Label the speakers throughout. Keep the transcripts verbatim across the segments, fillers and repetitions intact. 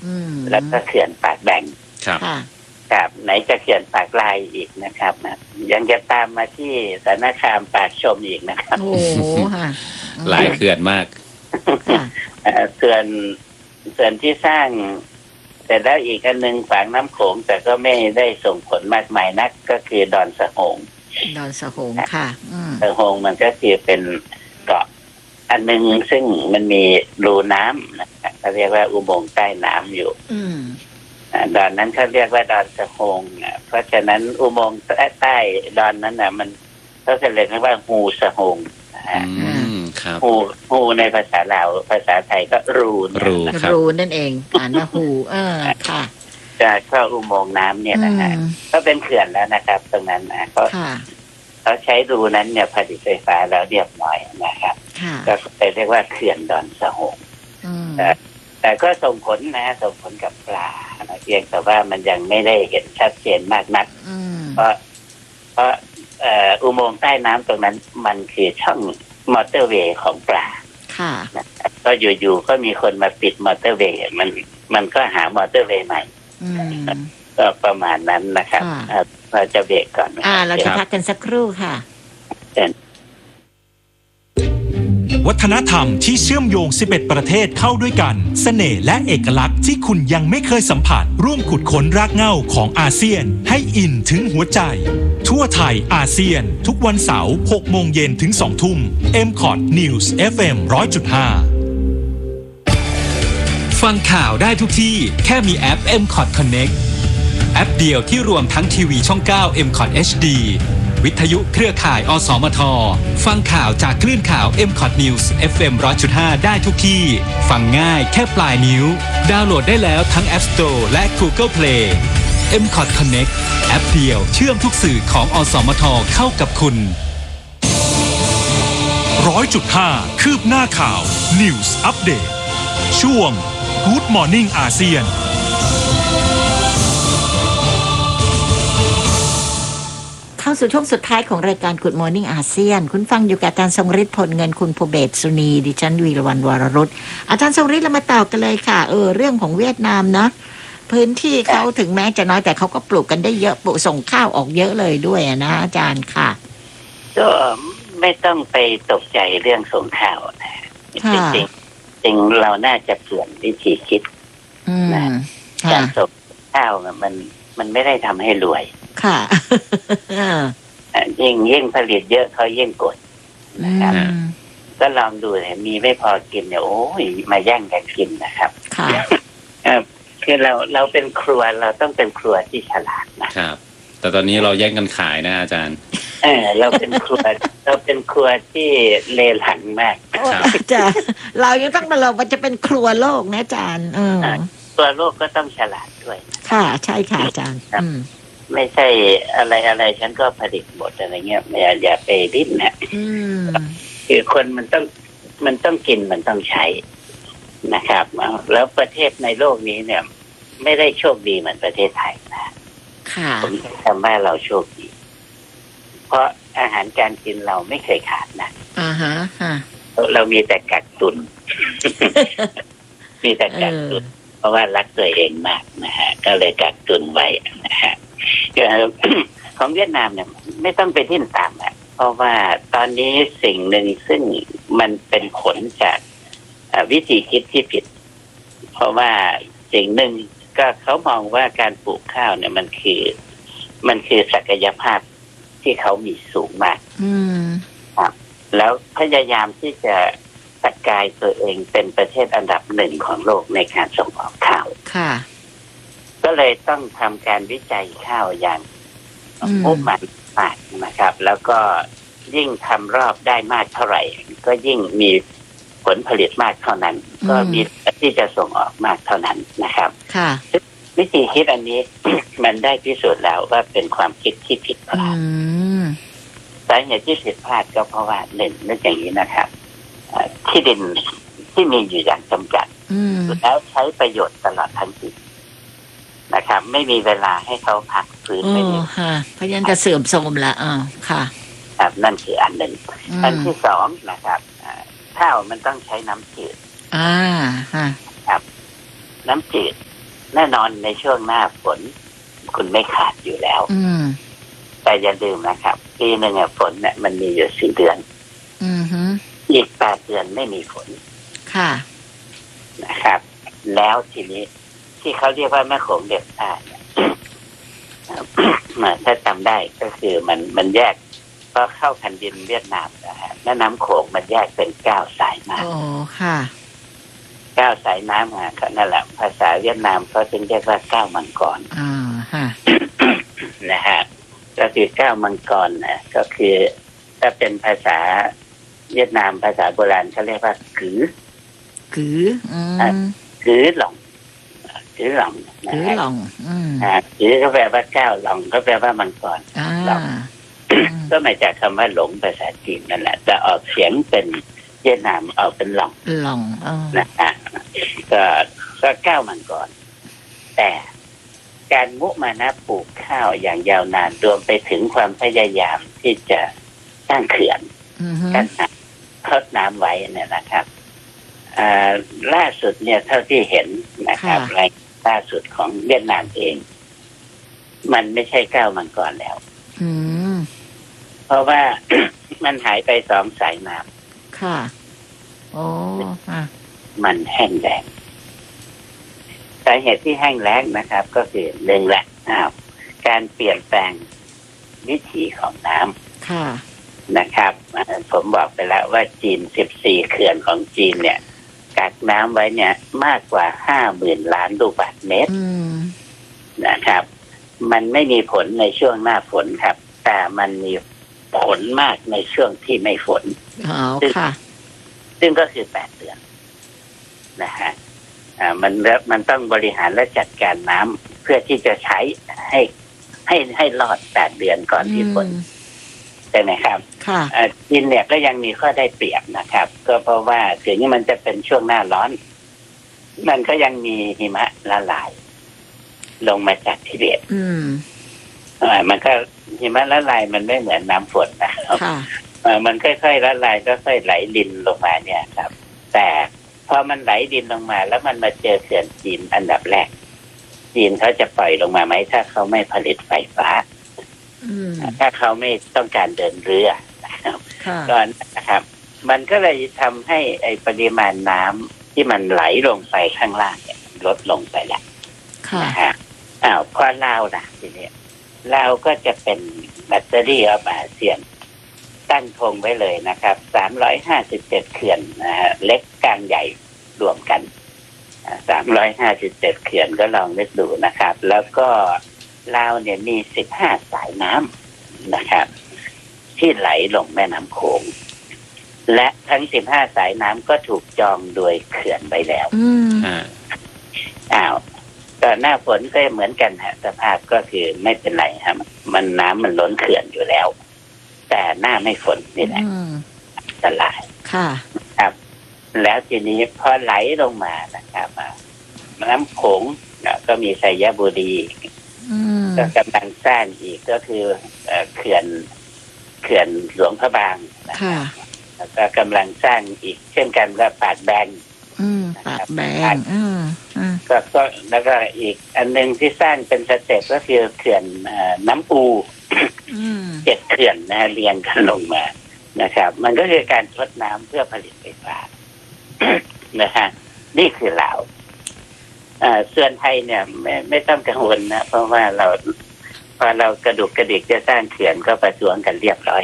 Speaker 1: แล้วก็เขื่อนปากแบ่ง
Speaker 2: ครับ
Speaker 1: ครับไหนจะเขื่อนปากลายอีกนะครับนะยังจะตามมาที่สารคามปากชมอีกนะครับ
Speaker 3: โอ้ค่ะ
Speaker 2: หลายเขื่อนมาก
Speaker 1: เขื่อนเขื่อนที่สร้างแต่แล้วอีกอันนึงฝางน้ำโขงแต่ก็ไม่ได้ส่งผลมากมายนักก็คือดอนสะโหง
Speaker 3: ดอนสะโหงค่ะ
Speaker 1: สะโหงมันก็คือเป็นเกาะอันนึงซึ่งมันมีรูน้ำนะครับเขาเรียกว่าอุโมงค์ใต้น้ำอยู่ดอนนั้นเขาเรียกว่าดอนสะโหงเพราะฉะนั้นอุโมงค์ใต้ดอนนั้นนะมันเขาจะเรียกว่าฮูสะโหงฮูฮูในภาษาลาวภาษาไทยก็รู
Speaker 2: รู
Speaker 3: รูนั่นเองอ่านว่าฮูเออค่ะ
Speaker 1: จะเข้าอุโมงค์น้ำเนี่ยนะฮะก็เป็นเขื่อนแล้วนะครับตรงนั้นนะเขาเขาใช้รูนั้นเนี่ยผลิตไฟฟ้าแล้วเรียบร้อยนะครับก็เลยเรียกว่าเขื่อนดอนสะโหงแต่แต่ก็ส่งผลนะส่งผลกับปลาเพียงแต่ว่ามันยังไม่ได้เห็นชัดเจนมากนักเพราะเพราะอุโมงค์ใต้น้ำตรงนั้นมันคือช่องมอเตอร์เวย์ของปลา
Speaker 3: ค่ะ
Speaker 1: ก็อยู่ๆก็มีคนมาปิดมอเตอร์เวย์มันมันก็หามอเตอร์เวย์ใหม่ก็ประมาณนั้นนะครับเราจะเบรกก่อน
Speaker 3: อ่าเราจะพักกันสักครู่ค่ะ
Speaker 4: วัฒนธรรมที่เชื่อมโยงสิบเอ็ดประเทศเข้าด้วยกันเสน่ห์และเอกลักษณ์ที่คุณยังไม่เคยสัมผัสร่วมขุดค้นรากเหง้าของอาเซียนให้อินถึงหัวใจทั่วไทยอาเซียนทุกวันเสาร์หกโมงเย็นถึงสองทุ่ม เอ็ม คอท News เอฟ เอ็ม หนึ่งร้อยจุดห้า
Speaker 5: ฟังข่าวได้ทุกที่แค่มีแอป เอ็ม คอท Connect แอปเดียวที่รวมทั้งทีวีช่องเก้า เอ็ม คอท เอช ดี วิทยุเครือข่ายอสมทฟังข่าวจากคลื่นข่าว เอ็ม คอท News เอฟ เอ็ม หนึ่งร้อยจุดห้า ได้ทุกที่ฟังง่ายแค่ปลายนิ้วดาวน์โหลดได้แล้วทั้ง App Store และ Google Play เอ็ม คอท Connect แอปเดียวเชื่อมทุกสื่อของอสมทเข้ากับคุณ
Speaker 4: หนึ่งร้อยจุดห้า คืบหน้าข่าว News Update ช่วง Good Morning อาเซียน
Speaker 3: เข้าสู่ช่วงสุดท้ายของรายการ Good Morning อาเซียนคุณฟังอยู่กับอาจารย์ทรงฤทธิ์ผลเงินคุณภูเบศรสุนีดิฉันวีรวรรณวรรุตอาจารย์ทรงฤทธิ์เรามาต่อกันเลยค่ะเออเรื่องของเวียดนามนะพื้นที่เขาถึงแม้จะน้อยแต่เขาก็ปลูกกันได้เยอะปลูกส่งข้าวออกเยอะเลยด้วยนะอาจารย์ค่ะ
Speaker 1: ก็ไม่ต้องไปตกใจเรื่องส่งข้าวนะจริงจริงจริงเราน่าจะเปลี่ยนวิธีคิดนะการส่งข้าวมันมันไม่ได้ทำให้รวย
Speaker 3: ค่ะ
Speaker 1: ยิ่งยิ่งผลิตเยอะเขายิ่งกดนะครับก็ลองดูเลยมีไม่พอกินเนี่ยโอ้ยมาแย่งกันกินนะครับ
Speaker 3: ค่ะ
Speaker 1: คือเราเราเป็นครัวเราต้องเป็นครัวที่ฉลาด
Speaker 2: นะครับแต่ตอนนี้เราแย่งกันขายนะอาจารย์
Speaker 1: เออเราเป็นครัวเราเป็นครัวที่เลวหลังมาก
Speaker 3: จ้ะเรายังต้องมาลองว่าจะเป็นครัวโลกนะอาจารย์เออ
Speaker 1: ครัวโลกก็ต้องฉลาดด้วย
Speaker 3: ค่ะใช่ค่ะอาจารย์
Speaker 1: ไม่ใช่อะไรอะไรฉันก็ผลิตหมดอะไรเงี้ยอย่าอย่าไปดิ้นนะคือคนมันต้องมันต้องกินมันต้องใช้นะครับแล้วประเทศในโลกนี้เนี่ยไม่ได้โชคดีเหมือนประเทศไทยนะผมทำให้เราโชคดีเพราะอาหารการกินเราไม่เคยขาดนะ
Speaker 3: อ่าฮะ
Speaker 1: เรามีแต่กักตุน มีแต่กักตุนเพราะว่ารักตัวเองมากนะฮะก็เลยกักตุนไว้นะฮะของเวียดนามเนี่ยไม่ต้องไปดิ้นตามอ่ะเพราะว่าตอนนี้สิ่งหนึ่งซึ่งมันเป็นผลจากวิธีคิดที่ผิดเพราะว่าสิ่งหนึ่งก็เขามองว่าการปลูกข้าวเนี่ยมันคือมันคือศักยภาพที่เขามีสูงมากครับแล้วพยายามที่จะสกายตัวเองเป็นประเทศอันดับหนึ่งของโลกในการส่งออกข้าว
Speaker 3: ค่ะ
Speaker 1: ก็เลยต้องทำการวิจัยข้าวอย่างมุ่งมั่นมากนะครับแล้วก็ยิ่งทำรอบได้มากเท่าไหร่ก็ยิ่งมีผลผลิตมากเท่านั้นก็มีที่จะส่งออกมากเท่านั้นนะครับ
Speaker 3: ค่ะ
Speaker 1: วิธีคิดอันนี้ มันได้พิสูจน์แล้วว่าเป็นความคิดที่ผิดพลาดสาเหตุที่ผิดพลาดก็เพราะว่าหนึ่งนึกอย่างนี้นะครับที่ดินที่มีอยู่อย่างจำกัดแล้วใช้ประโยชน์ตลอดทั้งปีนะครับไม่มีเวลาให้เขาพักฟื้นไม่มี
Speaker 3: ค่ะเพราะฉะนั้นจะเสื่อมโทรมละอ่าค่ะ
Speaker 1: ครับนั่นคืออันหนึ่งอันที่สองนะครับข้าวมันต้องใช้น้ำจืด
Speaker 3: อ่าฮะ
Speaker 1: ครับน้ำจืดแน่นอนในช่วงหน้าฝนคุณไม่ขาดอยู่แล้ว
Speaker 3: อืม
Speaker 1: แต่อย่าลืมนะครับปีหนึ่งอะฝนเนี่ยมันมีอยู่สี่เดือน
Speaker 3: อือฮึ
Speaker 1: อีกแปดเดือนไม่มีฝน
Speaker 3: ค่ะ
Speaker 1: นะครับแล้วทีนี้ที่เขาเรียกว่าแม่โขงเด็ดใต้เนี่ย ถ้าจำได้ก็คือมันมันแยกก็เข้าแผ่นดินเวียดนามนะฮะแม่น้ำโขงมันแยกเป็นเก้าสายน้ำ
Speaker 3: โอ้ค่ะ
Speaker 1: เก้าสายน้ำอ่ะนั่นแหละภาษาเวียดนามเขาจึงเรียกว่าเก้ามังกร
Speaker 3: อ่าฮะ
Speaker 1: นะฮะก็คือเก้ามังกรนะก็คือถ้าเป็นภาษาเวียดนามภาษาโบราณเขาเรียกว่ากือ
Speaker 3: กืออืม
Speaker 1: กือหล่องกือหล่อง
Speaker 3: กือหล่องอืม
Speaker 1: อ่ากือก็แปลว่าเก้าหล่องก็แปลว่ามังกร
Speaker 3: หล่อง
Speaker 1: ก็มาจากคำว่าหลงภาษาจีนนั่นแหละจะออกเสียงเป็นเวียดนามออกเป็นหล่อง
Speaker 3: หล่อง
Speaker 1: นะฮะก็ก็เก้ามังกรแต่การมุมานะปลูกข้าวอย่างยาวนานรวมไปถึงความพยายามที่จะสร้างเขื่อนกันน้ำทดน้ำไว้เนี่ยนะครับล่าสุดเนี่ยเท่าที่เห็นนะครับรายล่าสุดของเวียดนามเองมันไม่ใช่เก้ามังกรแล้วเพราะว่า มันหายไปสองสายน้
Speaker 3: ำค่ะโอ้ค่ะ
Speaker 1: มันแห้งแล้งสาเหตุที่แห้งแล้งนะครับก็คือหนึ่งแหละการเปลี่ยนแปลงวิถีของน้
Speaker 3: ำค่ะ
Speaker 1: นะครับผมบอกไปแล้วว่าจีนสิบสี่เขื่อนของจีนเนี่ยกักน้ำไว้เนี่ยมากกว่าห้าหมื่นล้านลูกบาศก์เมตรนะครับมันไม่มีผลในช่วงหน้าฝนครับแต่มันมีผลมากในช่วงที่ไม่ฝน
Speaker 3: อ๋อค่ะ
Speaker 1: ซึ่งก็คือแปดเดือนนะฮะอ่ามันมันต้องบริหารและจัดการน้ำเพื่อที่จะใช้ให้ให้ให้รอดแปดเดือนก่อนที่ฝนใช่ไหมครับ
Speaker 3: ค่ะ
Speaker 1: จีนเนี่ยก็ยังมีข้อได้เปรียบนะครับก็เพราะว่าถึงมันจะเป็นช่วงหน้าร้อนมันก็ยังมีหิมะละลายลงมาจากทิเบต
Speaker 3: อืม
Speaker 1: อ่ามันก็หิมะละลายมันไม่เหมือนน้ำฝนนะครับอ่ามันค่อยๆละลายก็ค่อยไหลดินลงมาเนี่ยครับแต่พอมันไหลดินลงมาแล้วมันมาเจอเขื่อนจีนอันดับแรกจีนเขาจะปล่อยลงมาไหมถ้าเขาไม่ผลิตไฟฟ้าถ้าเขาไม่ต้องการเดินเรือนะครับก็นะครับมันก็เลยทำให้ไอปริมาณน้ำที่มันไหลลงไปข้างล่างเนี่ยลดลงไปแล้วนะฮะอ้าวพอลาวนะทีนี้ลาวก็จะเป็นแบตเตอรี่ของอาเซียนตั้งธงไว้เลยนะครับสามร้อยห้าสิบเจ็ดเขื่อนนะฮะเล็กกลางใหญ่รวมกันสามร้อยห้าสิบเจ็ดเขื่อนก็ลองนึกดูนะครับแล้วก็ลาวเนี่ยมีสิบห้าสายน้ำนะครับที่ไหลลงแม่น้ำโขงและทั้งสิบห้าสายน้ำก็ถูกจองโดยเขื่อนไปแล้ว
Speaker 3: อ่า
Speaker 1: อ้าวก็หน้าฝนก็เหมือนกันฮะสภาพก็คือไม่เป็นไรครับมันน้ำมันล้นเขื่อนอยู่แล้วแต่หน้าไม่ฝนนี่แหละอันตราย
Speaker 3: ค่ะ
Speaker 1: ครับแล้วทีนี้พอไหลลงมานะครับน้ำโขงก็มีชัยบุรีก็กำลังสร้างอีกก็คือเขื่อนเขื่อนหลวงพระบาง
Speaker 3: นะคะ
Speaker 1: แล้วก็กำลังสร้างอีกเช่นกันว่าปาดแบง
Speaker 3: ปาดแบง
Speaker 1: ก็ก็แล้วก็อีกอันนึงที่สร้างเป็นสเต็ปก็คือเขื่อนน้ำปูเจ็ดเขื่อนนะเรียงกันลงมานะครับมันก็คือการทดน้ำเพื่อผลิตไฟฟ้านะฮะนี่คือลาวส่วนไทยเนี่ยไม่ไม่ต้องกังวลนะเพราะว่าเราพอเรากระดุกกระดิกจะสร้างเขื่อนก็ประท้วงกันเรียบร้อย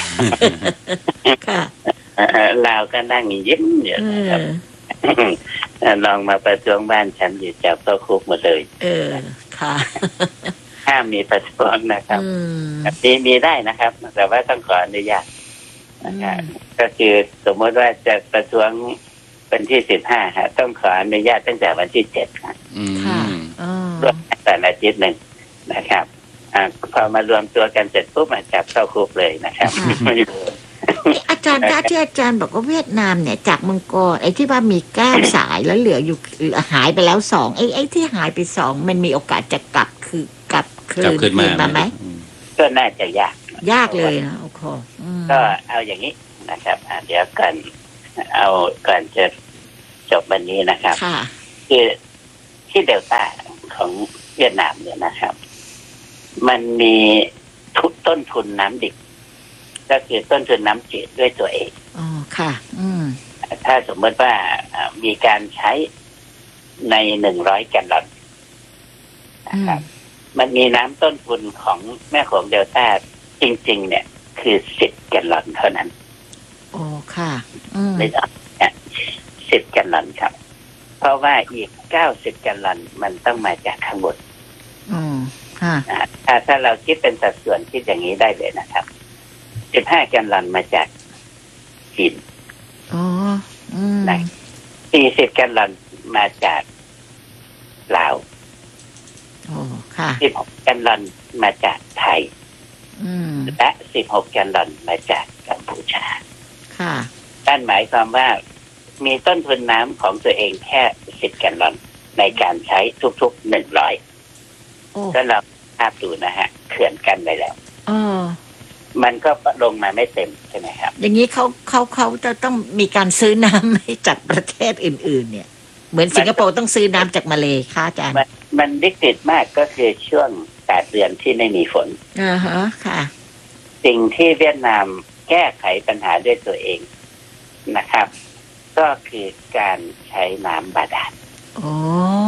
Speaker 3: ค่ะ
Speaker 1: ลาวก็นั่งยิ้มอยู่นะครับลองมาประท้วงบ้านฉันอยู่จับเข้าคุกหมดเลย
Speaker 3: เออค่ะ
Speaker 1: ห้ามมีประท้วงนะครับมีมีได้นะครับแต่ว่าต้องขออนุญาตนะครับก็คือสมมติว่าจะประท้วงวันที่สิบห้าฮะต้องขออนุญาตตั้งแต่วันที่เจ็ดค่ะรวมแต่อาทิตย์หนึ่งนะครับอ่าพอมารวมตัวกันเสร็จปุ๊บมาจับเข้าคุกเลยนะครับ
Speaker 3: อาจารย์คะที่อาจารย์บอกว่าเวียดนามเนี่ยจากมังกรไอ้ที่ว่ามีเก้าสายแล้วเหลืออยู่หายไปแล้วสองไอ้ไอ้ที่หายไปสองมันมีโอกาสจะกลับคือกลับคืน
Speaker 2: ขึ้นมา
Speaker 3: ไหม
Speaker 1: ก็น่าจะยาก
Speaker 3: ยากเลยนะโอ้โห
Speaker 1: ก็เอาอย่างนี้นะครับเดี๋ยวก่อนเอาก่อนจะจบวันนี้นะครับคือที่เดลต้าของเวียดนามเนี่ยนะครับมันมีทุนต้นทุนน้ำดิบก็คือต้นทุนน้ำจืดด้วยตัวเอง
Speaker 3: อ๋อค่ะอืม
Speaker 1: ถ้าสมมติว่ามีการใช้ในหนึ่งร้อยแกลลอนนะครับมันมีน้ำต้นทุนของแม่โขงเดลต้าจริงๆเนี่ยคือสิบแกลลอนเท่านั้น
Speaker 3: โอ้ค่ะอืม
Speaker 1: ไม่ต้องเนี่ยสิบแกลลอนครับเพราะว่าอีกเก้าสิบแกลลอนมันต้องมาจากข้างบน
Speaker 3: อืมค่ะ
Speaker 1: ถ้าถ้าเราคิดเป็นสัดส่วนคิดอย่างนี้ได้เลยนะครับสิบห้าแกลลอนมาจากจีน
Speaker 3: อ๋ออืม
Speaker 1: สี่สิบแกลลอนมาจากลาว
Speaker 3: โอ้ค่ะ
Speaker 1: สิบหกแกลลอนมาจากไทย
Speaker 3: อืม
Speaker 1: และสิบหกแกลลอนมาจากกัมพูชา
Speaker 3: ค่ะ
Speaker 1: นั่นหมายความว่ามีต้นทุนน้ำของตัวเองแค่สิบแกลลอนในการใช้ทุกๆหนึ่งร้อยก็เราภาพดูนะฮะเขื่อนกันไปแล้ว
Speaker 3: อ๋อ
Speaker 1: มันก็ลงมาไม่เต็มใช่ไหมครับ
Speaker 3: อย่างนี้เขาเขาเขาจะต้องมีการซื้อน้ำให้จากประเทศอื่นๆเนี่ยเหมือนสิงคโปร์ต้องซื้อน้ำจากมาเลย์ค่ะอาจารย์
Speaker 1: มันวิกฤตมากก็คือช่วงแปดเดือนที่ไม่มีฝน
Speaker 3: อ่าฮะค่ะ
Speaker 1: สิ่งที่เวียดนามแก้ไขปัญหาด้วยตัวเองนะครับก็คือการใช้น้ำบาดาล
Speaker 3: โอ้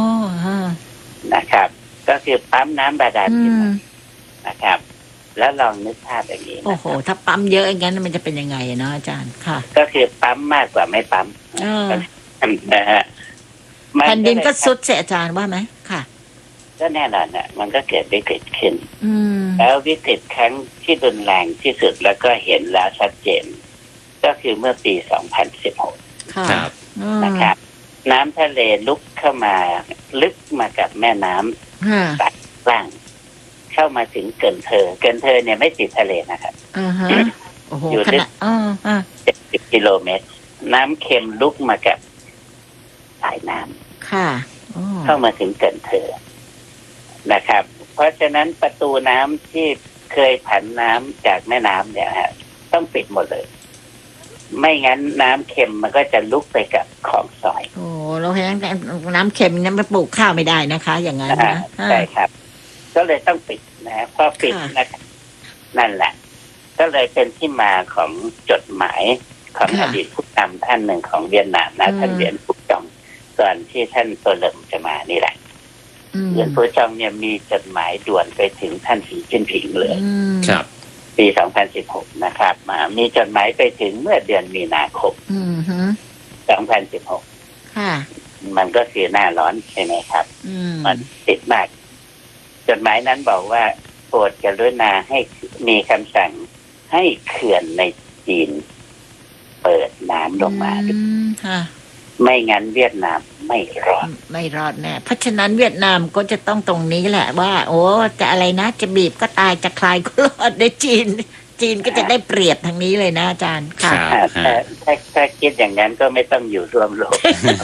Speaker 1: นะครับก็คือปั๊มน้ำบาดาลนะครับแล้วลองนึกภาพอย่างนี้
Speaker 3: โอ้โหถ้าปั๊มเยอะอย่างนั้นมันจะเป็นยังไงเนาะอาจารย์ค่ะ
Speaker 1: ก็คือปั๊มมากกว่าไม่ปั๊มนะฮะ
Speaker 3: แผ่นดินก็สุดเสียอาจารย์ว่าไหมค่ะ
Speaker 1: ก็แน่นอนนะมันก็เกิดวิกฤตขึ้นแล้ววิกฤตครั้งที่รุนแรงที่สุดแล้วก็เห็นแล้วชัดเจนก็คือเมื่อปีสองพันสิบหก
Speaker 3: ครับ
Speaker 1: นะครับน้ำทะเลลุกเข้ามาลึกมากับแม่น้ำสายล่างเข้ามาถึงเกินเธอเกินเธอเนี่ยไม่ติดทะเลนะครับอยู่ลึกเจ็ดสิบกิโลเมตรน้ำเค็มลุกมากับสายน้
Speaker 3: ำค่ะ
Speaker 1: เข้ามาถึงเกินเธอนะครับเพราะฉะนั้นประตูน้ำที่เคยผันน้ำจากแม่น้ำเนี่ยฮะต้องปิดหมดเลยไม่งั้นน้ำเค็มมันก็จะลุกไปกับของซอย
Speaker 3: โอ้เราแห้งน้ำเค็มนั้นไปปลูกข้าวไม่ได้นะคะอย่างนั้นนะ
Speaker 1: ใช่ครับก็เลยต้องปิดนะพอปิดนะครับนั่นแหละก็เลยเป็นที่มาของจดหมายของอดีตผู้นำท่านหนึ่งของเวียดนามนะท่านเหรียญผู้จองก่อนที่ท่านโตเลิมจะมานี่แหละเหรียญผู้จองเนี่ยมีจดหมายด่วนไปถึงท่านสีจิ้นผิงเลย
Speaker 2: ครับ
Speaker 1: ปีสองพันสิบหกนะครับมามีจดหมายไปถึงเมื่อเดือนมีนาคมสองพันสิบหกมันก็คือหน้าร้อนใช่ไหมครับมันติดมากจดหมายนั้นบอกว่าโปรดกรุณาให้มีคำสั่งให้เขื่อนในจีนเปิดน้ำลงมาไม่งั้นเวียดนามไม่รอด
Speaker 3: ไม่รอดแน่เพราะฉะนั้นเวียดนามก็จะต้องตรงนี้แหละว่าโอ้จะอะไรนะจะบีบก็ตายจะคลายก็รอดได้จีนจีนก็จะได้เปรียบทางนี้เลยนะอาจารย์ค่ะ
Speaker 1: ถ้าถ้าคิดอย่างนั้นก็ไม่ต้องอยู่ร่วมโลก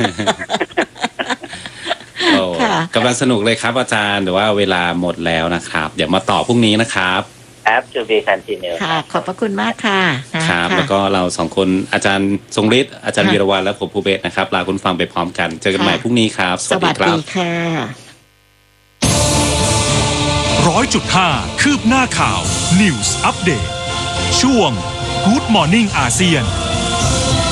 Speaker 2: กำลังสนุกเลยครับอาจารย์แต่ว่าเวลาหมดแล้วนะครับเดี๋ยวมาต่อพรุ่งนี้นะครับ
Speaker 1: ครับจูบีคันติเนีย
Speaker 3: ค่ะขอบพระคุณมากค่ะ
Speaker 2: ครับแล้วก็เราสองคนอาจารย์ทรงฤทธิ์อาจารย์วีรวรรณและผมภูเบศนะครับลาคุณฟังไปพร้อมกันเจอกันใหม่พรุ่งนี้ครับ
Speaker 3: สวัสดีครับค่ะ
Speaker 4: ร้อยจุดห้าคืบหน้าข่าว News Update ช่วง Good Morning อาเซียน